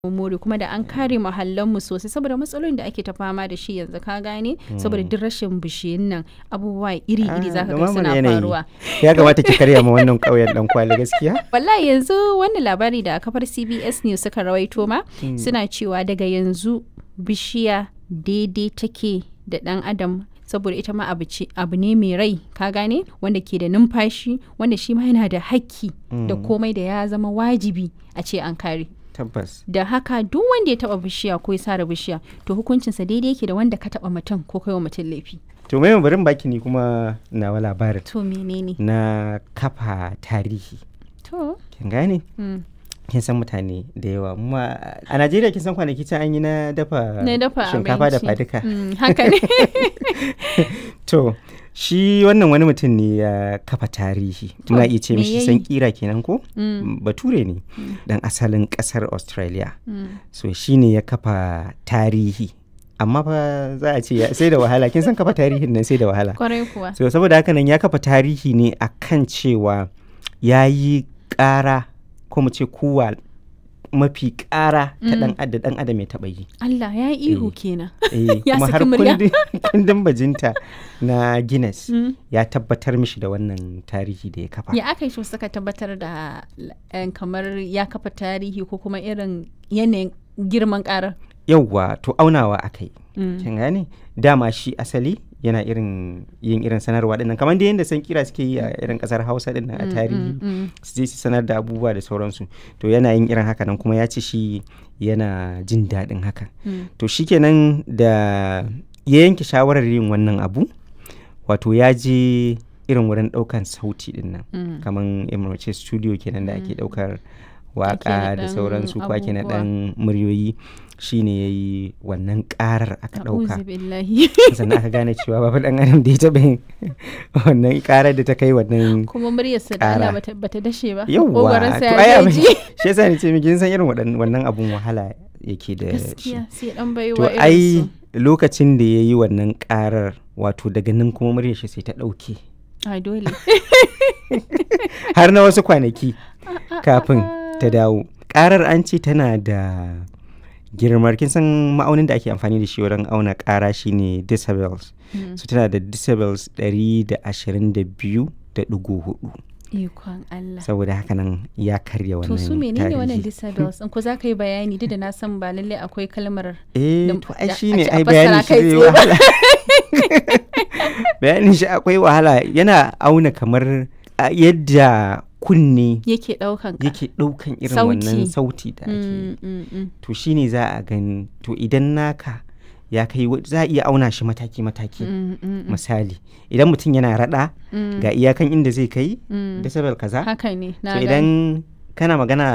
more kuma da an kare mu sosai saboda matsalolin da ake ta fama da shi yanzu ka gane saboda duk rashin bishiyun nan abubuwa iri-iri zaka ga suna faruwa. Ya kamata ki karya ma wannan ƙauyen dan kwali gaskiya. Wallahi yanzu wannan labari da kafar CBS News suka rawaito ma suna cewa daga yanzu bishiya daidai take da dan adam saboda ita ma abu ne mai rai ka gane wanda ke da numfashi wanda shi ma yana da hakki da komai da ya zama wajibi a ce an kare. Tabbas. Da haka duk wanda ya taba bishiya ko ya sare bishiya to hukuncinsa daidai yake da wanda ka taba mutum ko kai wa mutum laifi. To mai barin baki ni kuma nawa labarin. To menene? Na kafa tarihi. To. Kin gane? Kin san mutane da yawa amma a Najeriya kin san kwanaki can an yi na dafa shinkafa da faduka. Haka ne. To shi wannan wani mutum ne ya kafa tarihi muna iya ce mishi san kira kenan ko bature ne dan asalin kasar Australia so shi ne ya kafa tarihi amma fa za a ce sai da wahala kin san kafa tarihin nan sai da wahala kwarai kuwa so saboda haka nan ya kafa tarihi ne akan cewa yayi ƙara ko mu ce kuwa mafi ƙara ta dan adam ya taɓa yi. Allah ya yi ihu kenan. Ya kuma har kundin bajinta na Guinness ya tabbatar mishi da wannan tarihi da ya kafa. Ya aka yi shi suka tabbatar da kamar ya kafa tarihi ko kuma irin yanayin girman ƙarar? Yauwa to aunawa aka yi. Kin gane? Dama shi asali yana yin irin sanarwa dinnan kamar da yadda san kira suke yi a irin kasar Hausa dinnan a tarihi su je su sanar da abubuwa da sauransu to yana yin irin haka nan kuma ya ce shi yana jin daɗin haka to shikenan da ya yanke shawarar yin wannan abu wato ya je irin wurin ɗaukan sauti dinnan kamar emirce studio kenan da ake ɗaukar waka da sauransu ko ake na ɗan muryoyi shine ya yi wannan karar aka ɗauka sannan aka gane cewa babu ɗan adam da ya taɓa yin wannan karar da ta kai wannan kuma muryarsa da Allah bata dashe ba yawwa to ai abin shi yasa ni ce miki san irin wannan abun wahala yake da shi gaskiya sai dan baiwa to ai lokacin da ya yi wannan karar wato daga nan kuma muryar shi sai ta ɗauke ai dole har na wasu kwanaki kafin ta dawo karar an ce tana da girmar kin san ma'aunin da ake amfani da shi wurin auna ƙara shine decibels so tana da decibels 122.4 ikon Allah saboda haka nan ya karya wannan to su menene wannan decibels in ko za ka yi bayani duk da na san ba lalle akwai kalmar to ai shine ai bayani shi zai wahala bayanin shi akwai wahala yana auna kamar yadda kunne yake daukan irin wannan sauti da ake to shine za a gani to idan naka ya kai za a iya auna shi mataki-mataki misali idan mutum yana rada ga iyakan inda zai kai decibel kaza haka ne to idan kana magana